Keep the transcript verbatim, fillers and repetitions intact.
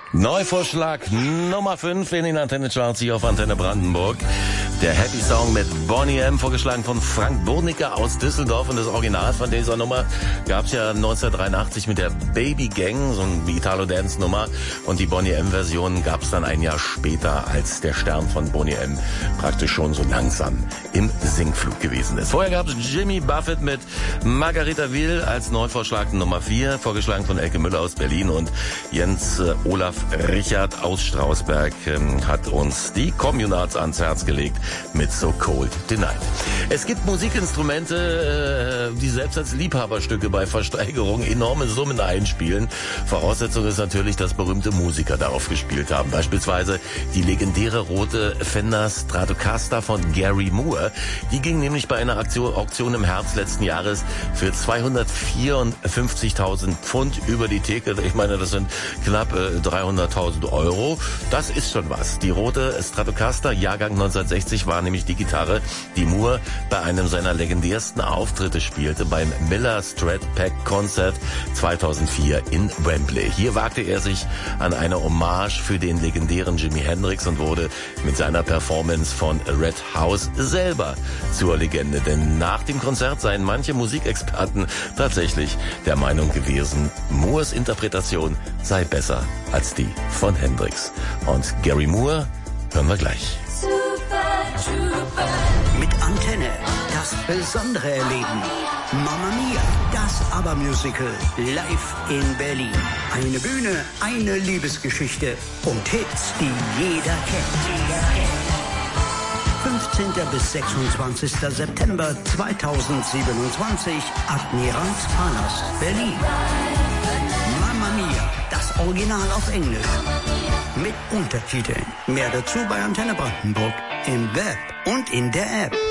Neuvorschlag Nummer fünf in den Antenne-Charts hier auf Antenne Brandenburg. Der Happy Song mit Boney M., vorgeschlagen von Frank Burnicker aus Düsseldorf. Und das Original von dieser Nummer gab's ja neunzehnhundertdreiundachtzig mit der Baby Gang, so eine Italo-Dance-Nummer. Und die Boney M.-Version gab's dann ein Jahr später, als der Stern von Boney M. praktisch schon so langsam im Sinkflug gewesen ist. Vorher gab's Jimmy Buffett mit Margarita Will als Neuvorschlag Nummer vier, vorgeschlagen von Elke Müller aus Berlin. Und Jens äh, Olaf Richard aus Strausberg ähm, hat uns die Communards ans Herz gelegt mit So Cold Tonight. Es gibt Musikinstrumente, äh, die selbst als Liebhaberstücke bei Versteigerungen enorme Summen einspielen. Voraussetzung ist natürlich, dass berühmte Musiker darauf gespielt haben. Beispielsweise die legendäre rote Fender Stratocaster von Gary Moore. Die ging nämlich bei einer Aktion, Auktion im Herbst letzten Jahres für zweihundertvierundfünfzigtausend Pfund über die Theke. Ich meine, das sind knapp äh, dreihunderttausend Euro. Das ist schon was. Die rote Stratocaster, Jahrgang neunzehnhundertsechzig, war nämlich die Gitarre, die Moore bei einem seiner legendärsten Auftritte spielte, beim Miller Strat Pack Konzert zweitausendvier in Wembley. Hier wagte er sich an eine Hommage für den legendären Jimi Hendrix und wurde mit seiner Performance von Red House selber zur Legende. Denn nach dem Konzert seien manche Musikexperten tatsächlich der Meinung gewesen, Moores Interpretation sei besser als die von Hendrix. Und Gary Moore hören wir gleich. Mit Antenne, das besondere Erleben. Mamma Mia, das ABBA-Musical, live in Berlin. Eine Bühne, eine Liebesgeschichte und Hits, die jeder kennt. fünfzehnten bis sechsundzwanzigsten September zweitausendsiebenundzwanzig, Admiralspalast, Berlin. Mamma Mia, das Original auf Englisch. Mit Untertiteln. Mehr dazu bei Antenne Brandenburg, im Web und in der App.